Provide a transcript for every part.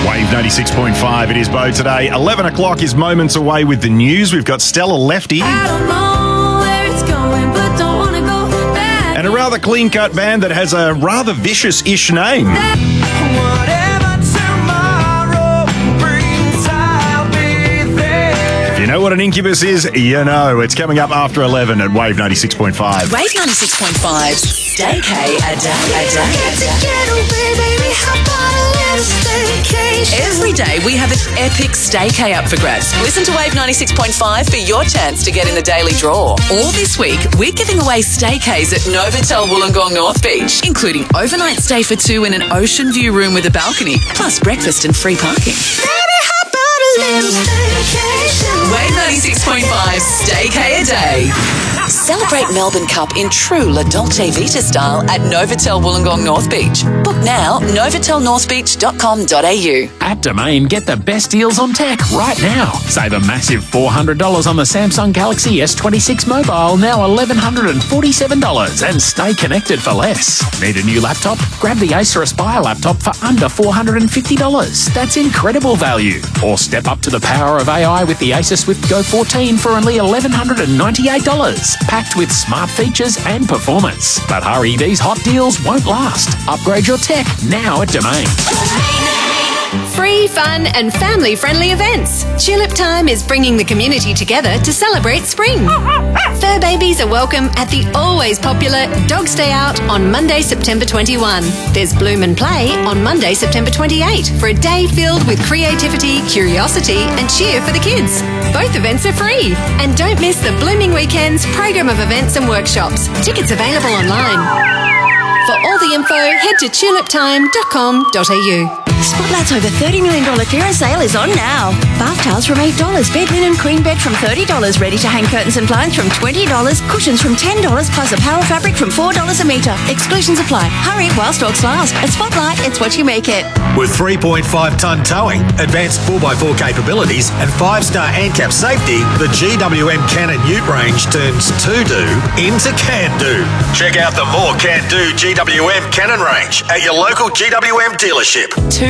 Wave 96.5, it is Bo today. 11 o'clock is moments away with the news. We've got Stella Lefty. I don't know where it's going, but don't want to go back. And a rather clean-cut band that has a rather vicious-ish name. Whatever tomorrow brings, I'll be there. If you know what an incubus is, you know. It's coming up after 11 at Wave 96.5. Wave 96.5's Stay K a day. Get away, baby, how about a little staycation? Every day we have an epic Stay K up for grabs. Listen to Wave 96.5 for your chance to get in the daily draw. Or this week, we're giving away Stay Ks at Novotel Wollongong North Beach, including overnight stay for two in an ocean view room with a balcony, plus breakfast and free parking. Baby, how about a little staycation? Wave 96.5 Stay K a day. Celebrate Melbourne Cup in true La Dolce Vita style at Novotel Wollongong North Beach. Book now, novatelnorthbeach.com.au. At Domain, get the best deals on tech right now. Save a massive $400 on the Samsung Galaxy S26 mobile, now $1,147, and stay connected for less. Need a new laptop? Grab the Acer Aspire laptop for under $450. That's incredible value. Or step up to the power of AI with the Acer Swift Go 14 for only $1,198. Packed with smart features and performance. But hurry, these hot deals won't last. Upgrade your tech now at Domain. Free, fun and family-friendly events. Tulip Time is bringing the community together to celebrate spring. Fur babies are welcome at the always popular Dog's Day Out on Monday, September 21. There's Bloom and Play on Monday, September 28 for a day filled with creativity, curiosity and cheer for the kids. Both events are free. And don't miss the Blooming Weekend's program of events and workshops. Tickets available online. For all the info, head to tuliptime.com.au. Spotlight's over $30 million clearance sale is on now. Bath towels from $8, bed linen queen bed from $30, ready-to-hang curtains and blinds from $20, cushions from $10, plus a power fabric from $4 a metre. Exclusions apply. Hurry while stocks last. At Spotlight, it's what you make it. With 3.5-tonne towing, advanced 4x4 capabilities and 5-star ANCAP safety, the GWM Cannon Ute range turns to-do into can-do. Check out the more can-do GWM Cannon range at your local GWM dealership.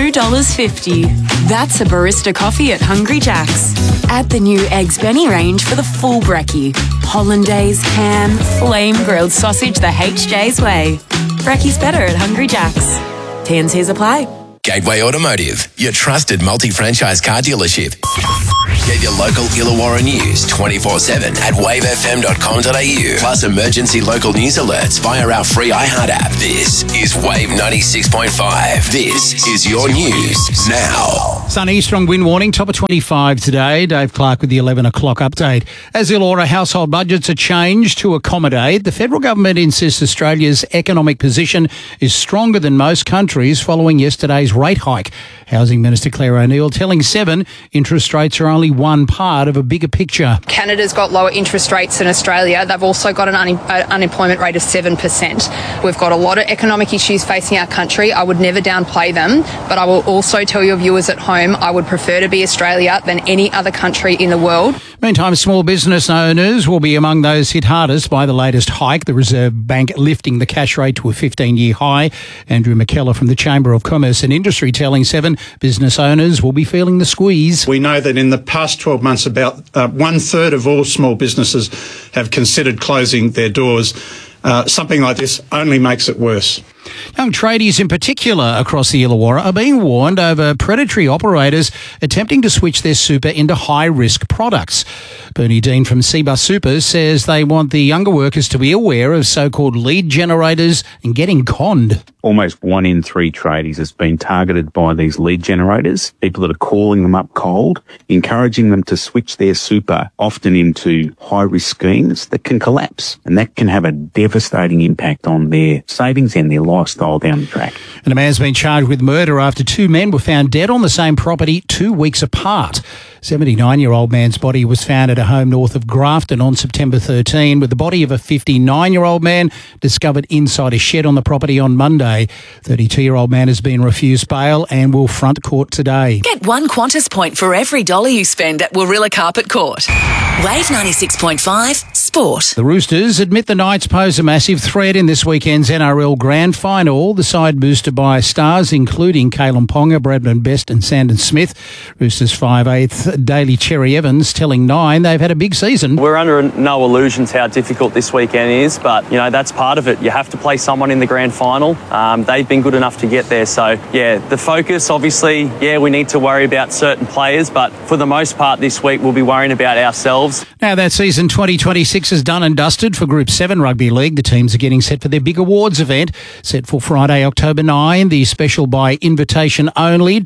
$2.50. That's a barista coffee at Hungry Jack's. Add the new Eggs Benny range for the full brekkie. Hollandaise, ham, flame grilled sausage the HJ's way. Brekkie's better at Hungry Jack's. T&Cs apply. Gateway Automotive, your trusted multi-franchise car dealership. Get your local Illawarra news 24/7 at wavefm.com.au. Plus emergency local news alerts via our free iHeart app. This is Wave 96.5. This is your news now. Sunny, strong wind warning, top of 25 today. Dave Clark with the 11 o'clock update. As Illawarra household budgets are changed to accommodate, the federal government insists Australia's economic position is stronger than most countries following yesterday's rate hike. Housing Minister Claire O'Neil telling Seven interest rates are only one part of a bigger picture. Canada's got lower interest rates than Australia. They've also got an unemployment rate of 7%. We've got a lot of economic issues facing our country. I would never downplay them, but I will also tell your viewers at home, I would prefer to be Australia than any other country in the world. Meantime, small business owners will be among those hit hardest by the latest hike, the Reserve Bank lifting the cash rate to a 15-year high. Andrew McKellar from the Chamber of Commerce and Industry telling Seven business owners will be feeling the squeeze. We know that in the past 12 months, about one-third of all small businesses have considered closing their doors. Something like this only makes it worse. Young tradies in particular across the Illawarra are being warned over predatory operators attempting to switch their super into high-risk products. Bernie Dean from Seabus Supers says they want the younger workers to be aware of so-called lead generators and getting conned. Almost 1 in 3 tradies has been targeted by these lead generators, people that are calling them up cold, encouraging them to switch their super often into high-risk schemes that can collapse, and that can have a devastating impact on their savings and their lifestyle down the track. And a man's been charged with murder after 2 men were found dead on the same property 2 weeks apart. 79-year-old man's body was found at a home north of Grafton on September 13, with the body of a 59-year-old man discovered inside a shed on the property on Monday. 32-year-old man has been refused bail and will front court today. Get one Qantas point for every $1 you spend at Warilla Carpet Court. Wave 96.5 Sport. The Roosters admit the Knights pose a massive threat in this weekend's NRL Grand Final. The side boosted by stars including Kalen Ponga, Bradman Best and Sandon Smith. Roosters 5'8" Daly Cherry Evans telling Nine they've had a big season. We're under no illusions how difficult this weekend is, but, you know, that's part of it. You have to play someone in the Grand Final. They've been good enough to get there. So, yeah, the focus, obviously, we need to worry about certain players, but for the most part this week we'll be worrying about ourselves. Now that season 2026 is done and dusted for Group 7 Rugby League. The teams are getting set for their big awards event, set for Friday, October 9. The special by invitation only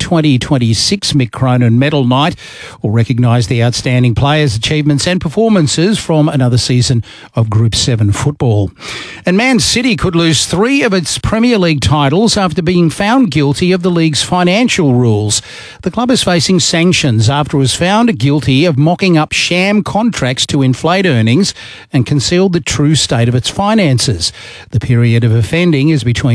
2026 Mick Cronin Medal Night will recognise the outstanding players, achievements and performances from another season of Group 7 football. And Man City could lose 3 of its Premier League titles after being found guilty of the league's financial rules. The club is facing sanctions after it was found guilty of mocking up sham contracts to inflate earnings and conceal the true state of its finances. The period of offending is between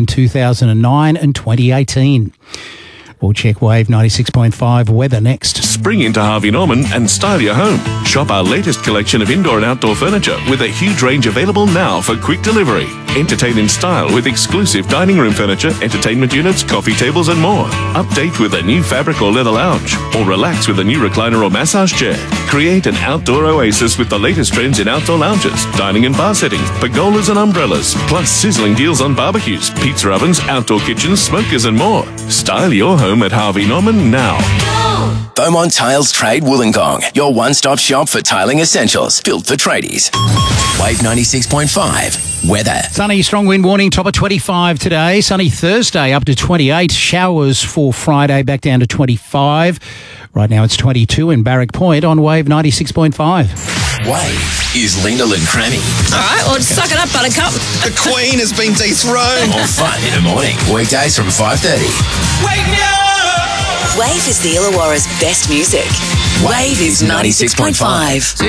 2009 and 2018. We'll check Wave 96.5 weather next. Spring into Harvey Norman and style your home. Shop our latest collection of indoor and outdoor furniture with a huge range available now for quick delivery. Entertain in style with exclusive dining room furniture, entertainment units, coffee tables and more. Update with a new fabric or leather lounge, or relax with a new recliner or massage chair. Create an outdoor oasis with the latest trends in outdoor lounges, dining and bar settings, pergolas and umbrellas, plus sizzling deals on barbecues, pizza ovens, outdoor kitchens, smokers and more. Style your home at Harvey Norman now. Beaumont Tiles Trade Wollongong, your one-stop shop for tiling essentials, built for tradies. Wave 96.5 weather. Sunny, strong wind warning, top of 25 today. Sunny Thursday, up to 28. Showers for Friday, back down to 25. Right now it's 22 in Barrack Point on Wave 96.5. Wave is Linda Crammy. All right, well, suck it up, Buttercup. The Queen has been dethroned. More fun in the morning, weekdays from 5:30. Wake me up! Wave is the Illawarra's best music. Wave is 96.5.